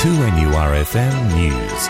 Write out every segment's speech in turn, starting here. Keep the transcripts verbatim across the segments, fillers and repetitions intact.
two N U R F M News.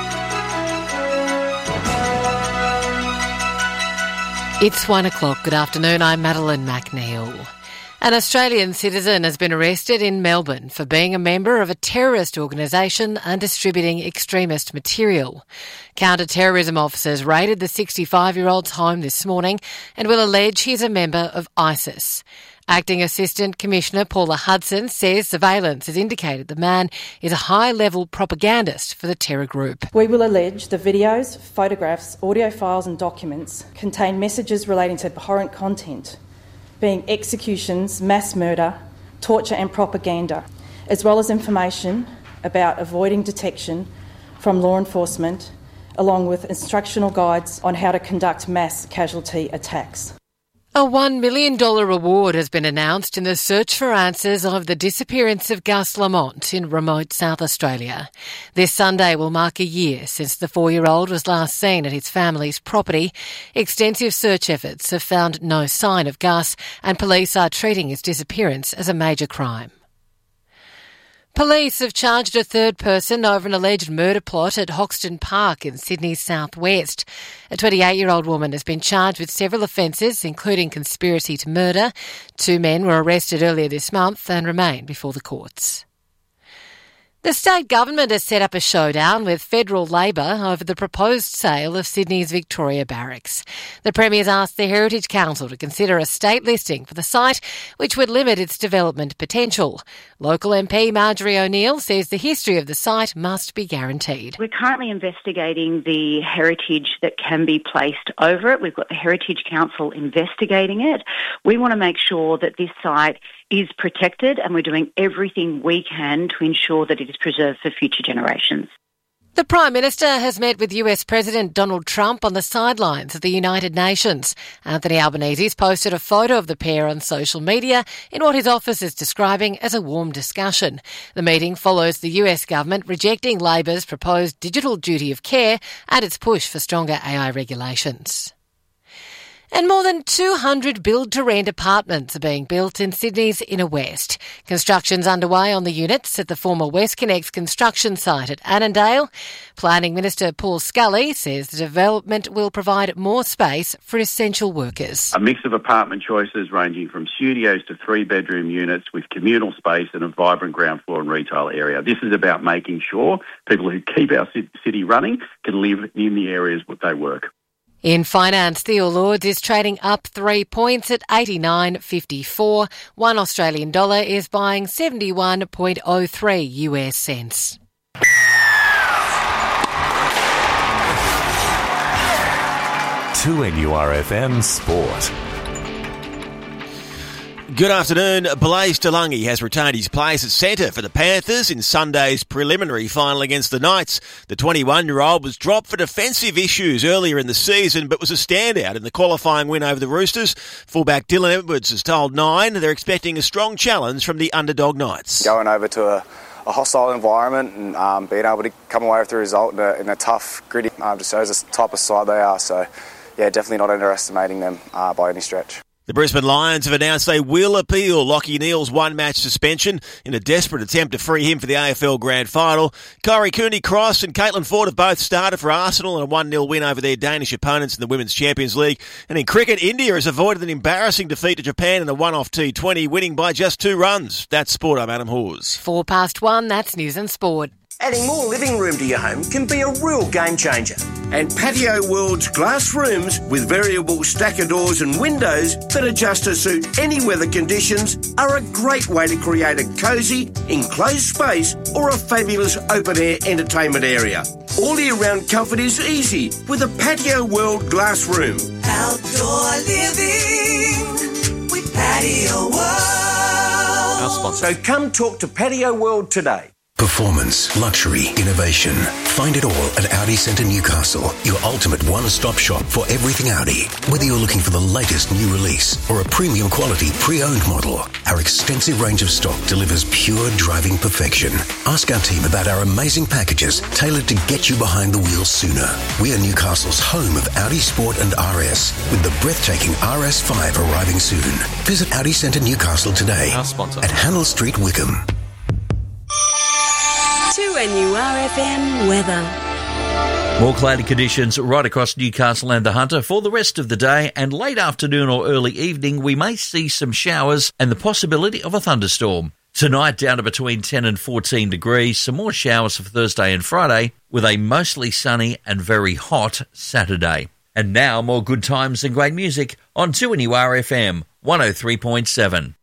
It's one o'clock. Good afternoon. I'm Madeline McNeil. An Australian citizen has been arrested in Melbourne for being a member of a terrorist organisation and distributing extremist material. Counter-terrorism officers raided the sixty-five-year-old's home this morning and will allege he's a member of ISIS. Acting Assistant Commissioner Paula Hudson says surveillance has indicated the man is a high-level propagandist for the terror group. We will allege the videos, photographs, audio files and documents contain messages relating to abhorrent content, being executions, mass murder, torture and propaganda, as well as information about avoiding detection from law enforcement, along with instructional guides on how to conduct mass casualty attacks. A one million dollars reward has been announced in the search for answers of the disappearance of Gus Lamont in remote South Australia. This Sunday will mark a year since the four-year-old was last seen at his family's property. Extensive search efforts have found no sign of Gus, and police are treating his disappearance as a major crime. Police have charged a third person over an alleged murder plot at Hoxton Park in Sydney's southwest. A twenty-eight-year-old woman has been charged with several offences, including conspiracy to murder. Two men were arrested earlier this month and remain before the courts. The state government has set up a showdown with federal Labor over the proposed sale of Sydney's Victoria Barracks. The Premier's asked the Heritage Council to consider a state listing for the site, which would limit its development potential. Local M P Marjorie O'Neill says the history of the site must be guaranteed. We're currently investigating the heritage that can be placed over it. We've got the Heritage Council investigating it. We want to make sure that this site is protected, and we're doing everything we can to ensure that it is preserved for future generations. The Prime Minister has met with U S President Donald Trump on the sidelines of the United Nations. Anthony Albanese's posted a photo of the pair on social media in what his office is describing as a warm discussion. The meeting follows the U S government rejecting Labor's proposed digital duty of care and its push for stronger A I regulations. And more than two hundred build-to-rent apartments are being built in Sydney's Inner West. Construction's underway on the units at the former WestConnex construction site at Annandale. Planning Minister Paul Scully says the development will provide more space for essential workers. A mix of apartment choices ranging from studios to three-bedroom units with communal space and a vibrant ground floor and retail area. This is about making sure people who keep our city running can live in the areas where they work. In finance, the All Ords is trading up three points at eighty-nine fifty-four. One Australian dollar is buying seventy-one point oh three U S cents. two N U R F M Sport. Good afternoon. Blaise Delangy has retained his place at centre for the Panthers in Sunday's preliminary final against the Knights. The twenty-one-year-old was dropped for defensive issues earlier in the season, but was a standout in the qualifying win over the Roosters. Fullback Dylan Edwards has told Nine they're expecting a strong challenge from the underdog Knights. Going over to a, a hostile environment and um, being able to come away with a result in a, in a tough, gritty, um, just shows the type of side they are. So, yeah, definitely not underestimating them uh, by any stretch. The Brisbane Lions have announced they will appeal Lachie Neale's one-match suspension in a desperate attempt to free him for the A F L Grand Final. Kyrie Cooney-Cross and Caitlin Ford have both started for Arsenal in a one nil win over their Danish opponents in the Women's Champions League. And in cricket, India has avoided an embarrassing defeat to Japan in a one-off T twenty, winning by just two runs. That's Sport. I'm Adam Hawes. Four past one, that's News and Sport. Adding more living room to your home can be a real game changer. And Patio World's glass rooms with variable stacker doors and windows that adjust to suit any weather conditions are a great way to create a cosy, enclosed space or a fabulous open-air entertainment area. All year-round comfort is easy with a Patio World glass room. Outdoor living with Patio World. Our sponsor. So come talk to Patio World today. Performance, luxury, innovation. Find it all at Audi Centre Newcastle, your ultimate one-stop shop for everything Audi. Whether you're looking for the latest new release or a premium quality pre-owned model, our extensive range of stock delivers pure driving perfection. Ask our team about our amazing packages tailored to get you behind the wheel sooner. We are Newcastle's home of Audi Sport and R S, with the breathtaking R S five arriving soon. Visit Audi Centre Newcastle today Our sponsor. at Hannell Street, Wickham. two two N U R F M weather. More cloudy conditions right across Newcastle and the Hunter for the rest of the day, and late afternoon or early evening we may see some showers and the possibility of a thunderstorm. Tonight down to between ten and fourteen degrees, some more showers for Thursday and Friday with a mostly sunny and very hot Saturday. And now more good times and great music on two N U R F M one oh three point seven.